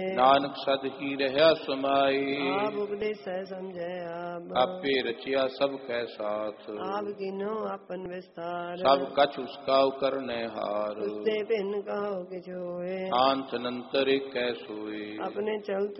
ਨਾਨਕ ਸਦ ਹੀ ਰਹਿਆ ਸਮਾਈ। ਆਪ ਉਪਦੇਸੈ ਸਮਝੈ ਆਪ। ਆਪੇ ਰਚਿਆ ਸਭ ਕੈ ਸਾਥ। ਆਪ ਕੀਨੋ ਆਪਨ ਵਿਸਤਾਰ। ਸਭ ਕਛ ਉਸਕਾ ਕਰਨੈ ਹਾਰ। ਉਸਤੇ ਭਿੰਨ ਕਹੋ ਕਿਛ ਹੋਏ। ਸ਼ਾਂਤ ਅਨੰਤਰ ਏਕੈ ਸੋਏ। ਆਪਣੇ ਚਲਤ